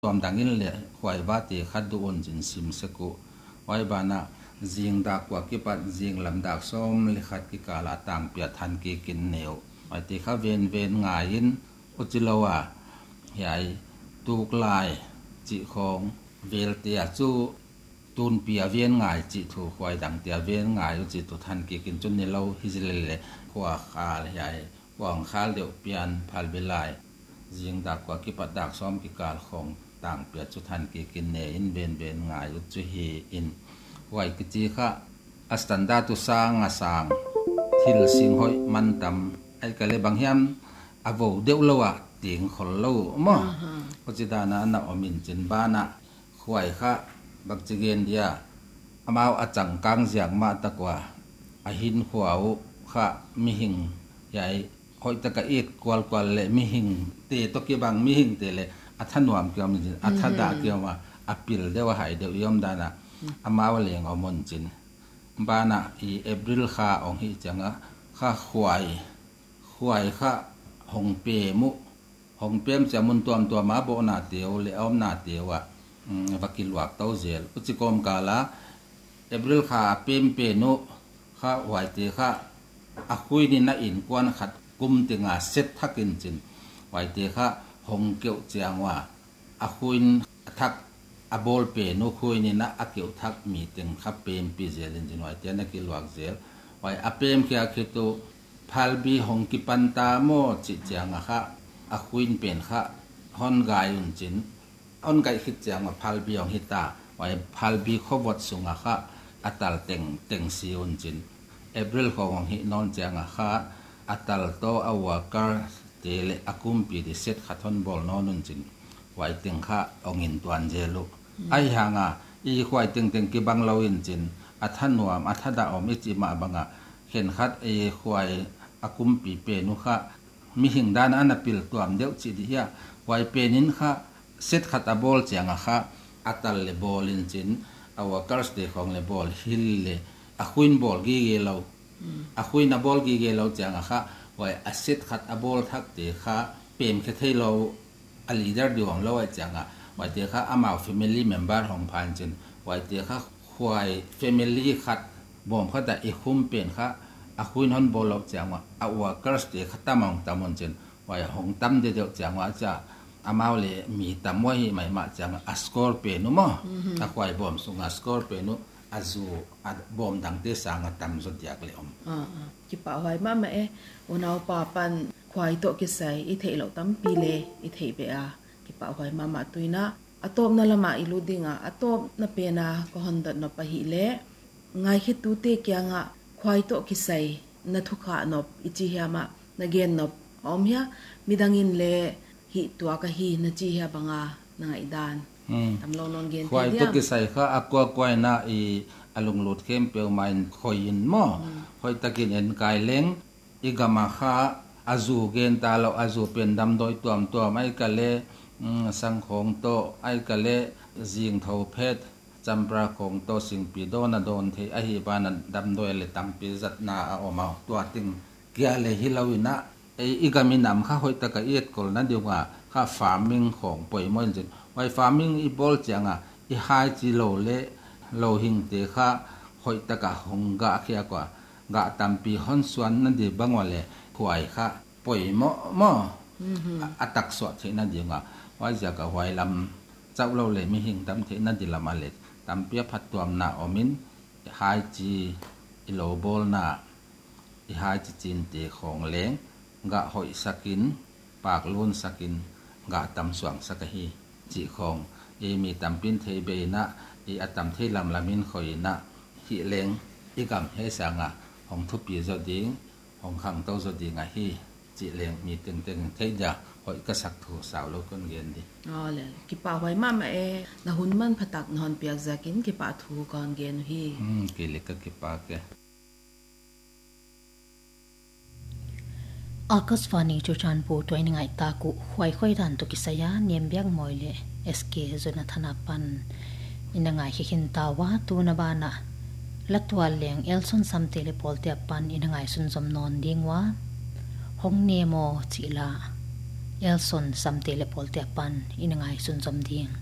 ตัวดังอินเล่ควายว่าตีขัดดูอนจินซิมสกุไว้บานะจิงดักว่ากิปัดจิงลำดักส้มลิขัดกิกาลาต่างเปียทันกีกินเหนียวไว้ตีข้าเวนงายินอุจิลวะใหญ่ตูกลายจิของเวลเตียจูตูนเปียเวียนงายจิถูควายดังเตียเวียนงายจิตุทันกีกินจนในเราฮิจิเลเลขวาขาใหญ่ขวางขาเดียวเปียนพัลเบลายจิงดักว่ากิปัดดักส้มกิกาลของต่างเปียจุทันกีกินเนอินเบนงายอุจุฮีอินไว้กิจิค่ะอัสตันดาตุสางอาสางทิลสิงหอยมันตำไอ้กะเลบางยามอโวเดียวละวะติงขอลมอก็จิดานะนะอมินจินบานะควายค่ะบักจิเกนเดียอามาอาจังกังเสียงมาตะกว่าอาหินขวาวค่ะมิหิงใหญ่หอยตะกะอีดกวลเลมิหิงเตตกิบังมิหิงเตเลอัฐนวมเกี่ยวมิจินอัฐดาเกี่ยวว่าอปิลเดวหายเดียวยอมดานะอามาวเลงอมนจินบานะอีเอบริลคาองฮิจังะข้าควายข้าหงเปมุหงเปียมจะมุนตัวมาโบนาเตียวเลอมนาเตียวะวักิลวักเต้าเจลอุจิกรมกาลาเอบริลคาเปมเปนุข้าไหวเตข้าอคุยนี่นะอินกวนขัดกุมติงาเซตทักินจินไหวเตข้าหงเกี่ยวเจียงว่าอคุยทักอบอลเปนุคุยนี่นะอเกี่ยวทักมีติงข้าเปมปีเจลินจินไหวเตนักิลวักเจลไว้อเปมเคียคิตุพัลบีหงกิปันตาโมจิเจียงอะค่ะอคุยเป็นค่ะฮอนกายอุนจินฮอนกายคิดเจียงว่าพัลบีหงฮิตาไว้พัลบีขบวดสุงอะค่ะอัตัลเต็งซีอุนจินเอบริลของฮินอนเจียงอะค่ะอัตัลโตอวากาเตเลอคุมปีดิเซตขัดฮอนบอลนอนุนจินไว้เต็งค่ะองอินตวนเจลุไอหางะอีควายเต็งกิบังลาวินจินอัฐนวมอัฐดาอมิจิมาบังะเห็นขัดไอควายอากุมปีเปนุค่ะมีหิงด้านอันปิลตัวมเดียวจิตเฮียไว้เปนินค่ะเซตขัดบอลเจียงอะค่ะอัตัลเลบอลินจินเอาว่าการสเตของเลบอลฮิลเลอาคุยนบอลกีเกลาอาคุยนบอลกีเกลาเจียงอะค่ะไว้อาเซตขัดบอลทักเตะค่ะเปมแค่ที่เราอลีดาร์ดีของเราไว้เจียงอะไว้เตะค่ะอามาฟมิลี่เมมเบอร์ของพันจินไว้เตะค่ะควายฟมิลี่ขัดบ่มเขาแต่อีคุมเป็นค่ะอาคุยนฮอนบอลเจียงว่าอาวากร์สเตขัดตามองตามอนเจนไว้หงตั้มเดียวเจียงว่าจะอามาเลมีตามไว้ไม่มาเจียงอัสกอร์เปนุมั้งถ้าควายบอมสุงอัสกอร์เปนุอาจูบอมดังเตสังตามสุดยากเลยจิป่าไว้มาแม่วันเอาป่าปันควายโตกิใส่อีเทเราตั้มปีเลอีเทเบียจิป่าไว้มาตุยนะอะตอมนั่นละมาอีลูดิงอะตอมนั่นเป็นก็หันดัดนับไปหิเลไงคิดตูเตกียงอะควายโตกิใส่นัทุกานบอิจิฮามานักเกนนบอมเฮียมิดังอินเลหิตัวกะฮีนัจิฮาบังอานังไอดานทำลองนองเกนควายโตกิใส่ค่ะอักควายน่ะอีอลุงหลุดเข้มเปียวมันคอยอินมั้งคอยตะกินเอ็นกายเล้งอีกามาค่ะอาจูเกนตาเราอาจูเป็นดำโดยตัวไม่กะเลสังของโตไอกะเลจิงเท่าเพชรจำปราของโตสิงปีโดนโดนที่ไอฮิบานันดำโดยเลตัมปีจัดนาออกมาตัวติงเกียเลฮิลาวินะไออีกามินำข้าหอยตะกะเอียดกอลนั่นเดียวว่าข้าฟาร์มิงของป่วยมันจินไว้ฟาร์มิงอีบอลจังอ่ะอีไฮจิโลเลโลหิงเตข้าหอยตะกะหงกะเขียกว่ากะตัมปีฮอนสวนนั่นเดียวบังว่าเลควายข้าป่วยมออัตักสวดที่นั่นเดียวว่าไว้จะกะไว้ลำเจ้าเราเลยมีหิงตำที่นั่นเดียวละมาเลตำเปียพัดตัวนาอมินไฮจีอิโลบอลนาไฮจีจินเตของเล้งกะหอยสกินปากล้นสกินกะตำสวงสกฮีจีของมีตำปินเทเบนะอัตำเทลำลามินคอยนะฮิเล้งอีกำให้สังของทุบปีจดิงของขังเต้าจดิงฮีจีเล้งมีตึงเทียหอยกระสักถูสาวโลกนเย็นดิอ๋อเลยกิป่าไว้มาแม่นะหุ่นมันผตักนอนเปียกจะกินกิป่าถูก่อนเกนฮีกิเลกกิป่าแกอากาศฟานีจูจันปูตัวนี้ไงตากุหวยค่อยดันตุกิสยาเนียมเบียงมอยเลSK จนธนาปันอินไงขินตาวาตูนบานะลัดตัวเลียงเอลซอนซัมเตเลปอลเตียปันอินไงสุนสมนอนดิ้งวะหงเนโมจิลา Elson samte le polte pan inangai sun zom ding